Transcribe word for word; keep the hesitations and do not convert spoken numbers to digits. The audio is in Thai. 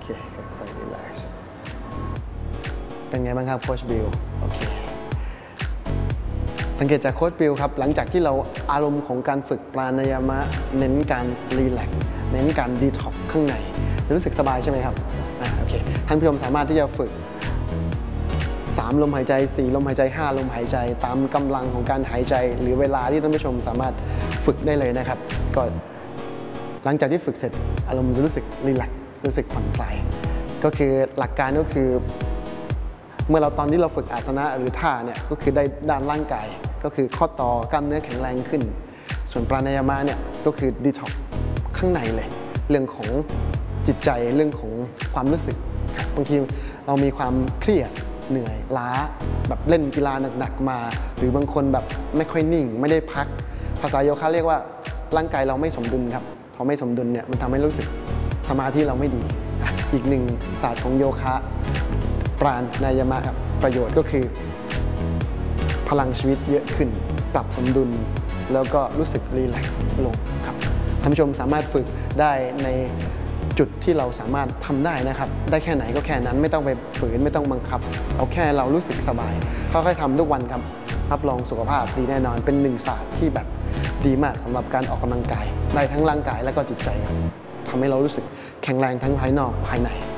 เคค่อยๆรีแลกซ์เป็นไงบ้างครับโค้ชบิลโอเคสังเกตจากโค้ชบิลครับหลังจากที่เราอารมณ์ของการฝึกปราณายามะเน้นการรีแลกซ์เน้นการดีท็อกซ์ข้างในรู้สึกสบายใช่ไหมครับอ่าโอเคท่านผู้ชมสามารถที่จะฝึกสามลมหายใจสี่ลมหายใจห้าลมหายใจตามกำลังของการหายใจหรือเวลาที่ท่านผู้ชมสามารถฝึกได้เลยนะครับก็หลังจากที่ฝึกเสร็จอารมณ์จะรู้สึกรีแลกซ์รู้สึกผ่อนคลายก็คือหลักการก็คือเมื่อเราตอนที่เราฝึกอาสนะหรือท่าเนี่ยก็คือได้ด้านร่างกายก็คือข้อต่อกล้ามเนื้อแข็งแรงขึ้นส่วนปราณายามะเนี่ยก็คือดีท็อกซ์ข้างในเลยเรื่องของจิตใจเรื่องของความรู้สึกบางทีเรามีความเครียดเหนื่อยล้าแบบเล่นกีฬาหนักๆมาหรือบางคนแบบไม่ค่อยนิ่งไม่ได้พักภาษาโยคะเรียกว่าร่างกายเราไม่สมดุลครับพอไม่สมดุลเนี่ยมันทำให้รู้สึกสมาธิเราไม่ดีอีกหนึ่งศาสตร์ของโยคะปราณายามะครับประโยชน์ก็คือพลังชีวิตเยอะขึ้นปรับสมดุลแล้วก็รู้สึกรีแลกซ์ลงครับท่านผู้ชมสามารถฝึกได้ในจุดที่เราสามารถทำได้นะครับได้แค่ไหนก็แค่นั้นไม่ต้องไปฝืนไม่ต้องบังคับเอาแค่เรารู้สึกสบายค่อยๆทำทุกวันครับรับรองสุขภาพดีแน่นอนเป็นหนึ่งศาสตร์ที่แบบดีมากสำหรับการออกกำลังกายได้ทั้งร่างกายและก็จิตใจครับทำให้เรารู้สึกแข็งแรงทั้งภายนอกภายใน